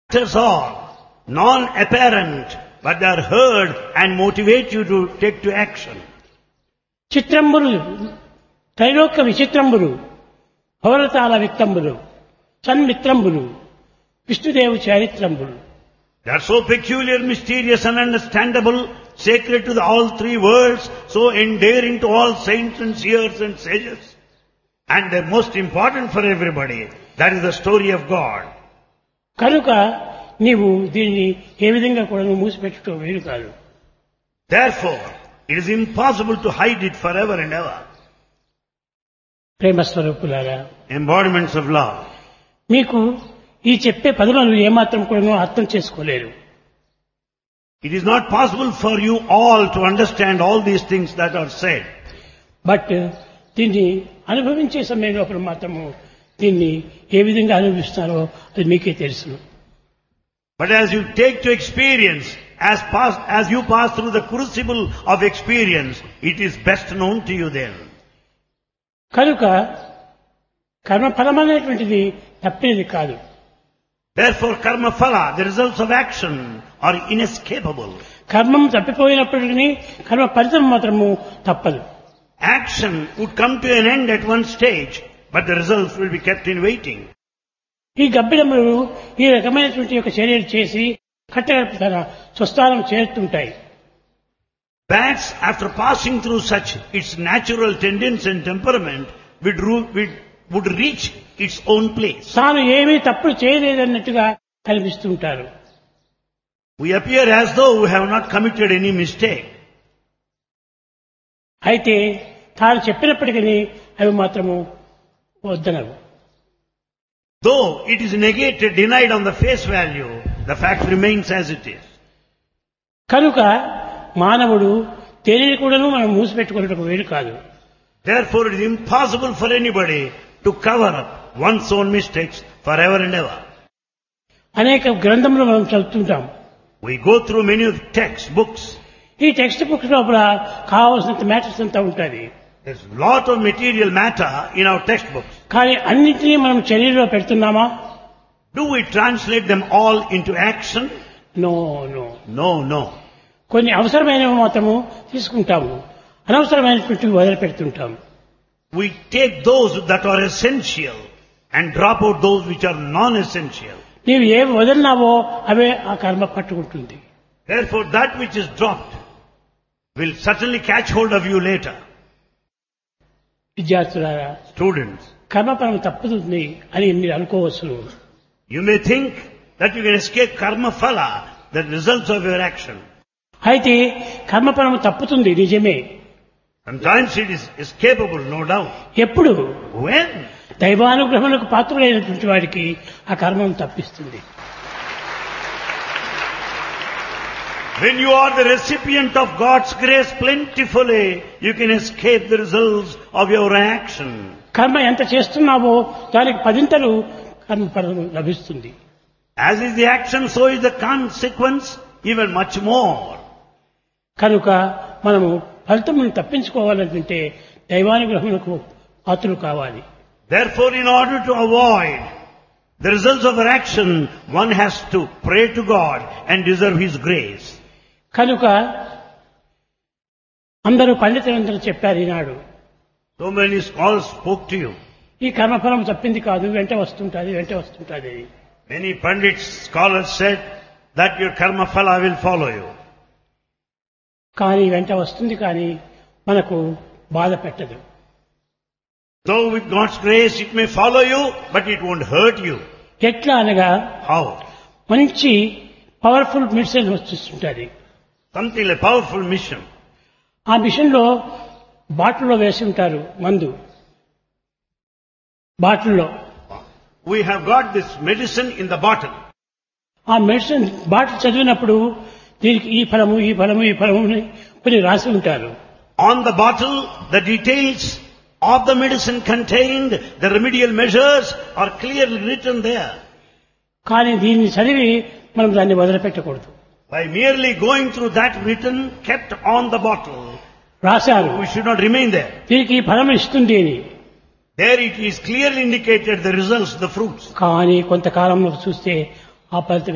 Factors are non-apparent, but they are heard and motivate you to take to action. చిత్రంబులు Trailokya విచిత్రంబులు పౌరతాల విత్తంబులు సన్మిత్రంబులు విష్ణుదేవు చారిత్రంబులు. They are so peculiar, mysterious and understandable, sacred to all three worlds, so endearing to all saints and seers and sages. And they're most important for everybody. That is the story of God. కనుక నీవు దీన్ని ఏ విధంగా కూడా నువ్వు మూసిపెట్టుకో వీలు కాదు. Therefore, it is impossible to hide it forever and ever. ప్రేమ స్వరూపులారా, Embodiments of love. మీకు ఈ చెప్పే పదములు ఏమాత్రం కూడా అర్థం చేసుకోలేరు. It is not possible for you all to understand all these things that are said. But దీన్ని అనుభవించే సమయంలో మాత్రము దీన్ని ఏ విధంగా అనుభవిస్తారో అది మీకే తెలుసు. But as you take to experience, as you pass through the crucible of experience, it is best known to you then. కనుక కర్మఫలమైనటువంటిది తప్పేది కాదు. Therefore, karma phala, the results of action, are inescapable. కర్మం తప్పిపోయినప్పటికీ కర్మ ఫలితం మాత్రము తప్పదు. Action would come to an end at one stage, but the results will be kept in waiting. ఈ గబ్బిడములు ఈ రకమైనటువంటి ఒక చర్యలు చేసి కట్టగడప తన స్వస్థానం చేరుతుంటాయి. Bats, after passing through such its natural tendency and temperament, would reach its own place. తాను ఏమీ తప్పుడు చేయలేదన్నట్టుగా కనిపిస్తుంటారు. We appear as though we have not committed any mistake. అయితే తాను చెప్పినప్పటికీ అవి మాత్రము వద్దనవు. Though it is negated, denied on the face value, the fact remains as it is. కనుక మానవుడు దేనిని కూడాను మనం మూసిపెట్టుకున్నట్టు వేరు కాదు. Therefore, it is impossible for anybody to cover up one's own mistakes forever and ever. అనేక గ్రంథములు మనం చదువుతుంటాం. We go through many textbooks. ఈ టెక్స్ట్ బుక్స్ లోపల కావాల్సినంత మ్యాటర్స్ అంతా ఉంటుంది. There's a lot of material matter in our textbooks. కానీ అన్నింటినీ మనం చర్యలో పెడుతున్నామా? Do we translate them all into action? No. No. కొన్ని అవసరమైనవి మాత్రము తీసుకుంటాము, అనవసరమైనటువంటివి వదిలిపెడుతుంటాము. We take those that are essential and drop out those which are non-essential. నీవు ఏవి వదిలినావో అవే ఆ కర్మ పట్టుకుంటుంది. Therefore, that which is dropped will certainly catch hold of you later. విద్యార్థులారా, Students, కర్మఫలం తప్పుతుంది అని మీరు అనుకోవచ్చు. you may think that you can escape karma phala, the results of your action. అయితే కర్మఫలం తప్పుతుంది నిజమే. Sometimes it is escapable, no doubt. ఎప్పుడు? When? దైవానుగ్రహములకు పాత్రులైనటువంటి వారికి ఆ కర్మం తప్పిస్తుంది. When you are the recipient of God's grace plentifully, you can escape the results of your action. కర్మ ఎంత చేస్తున్నావో దానికి పదింతలు కర్మఫలం లభిస్తుంది. As is the action, so is the consequence, even much more. కనుక మనము ఫలితమును తప్పించుకోవాలంటే దైవానుగ్రహములకు పాత్రులు కావాలి. Therefore, in order to avoid the results of our action, one has to pray to God and deserve His grace. కనుక అందరూ పండితులందరూ చెప్పారు ఈనాడు. So many scholars spoke to you. ఈ కర్మఫలం తప్పింది కాదు, వెంట వస్తుంటుంది. Many pandits, scholars said that your karma phala will follow you. కానీ వెంట వస్తుంది, కానీ మనకు బాధ పెట్టదు. So with God's grace it may follow you, but it won't hurt you. ఎట్లా అనగా, How? మంచి పవర్ఫుల్ మెడిసిన్ వస్తుంటుంది. Something like powerful mission. ఆ మిషన్ లో బాటిల్లో వేసి ఉంటారు మందు. బాటిల్లో We have got this medicine in the bottle. ఆ మెడిసిన్ బాటిల్ చదివినప్పుడు దీనికి ఈ ఫలము అని కొన్ని రాసి ఉంటారు. On the bottle, the details of the medicine contained, the remedial measures are clearly written there. కానీ దీన్ని చదివి మనం దాన్ని వదిలిపెట్టకూడదు. By merely going through that written, kept on the bottle, రాశారు, we should not remain there. దీనికి ఈ ఫలం ఇస్తుంది అని. There it is clearly indicated the results, the fruits. కానీ కొంతకాలంలో చూస్తే ఆ ఫలితం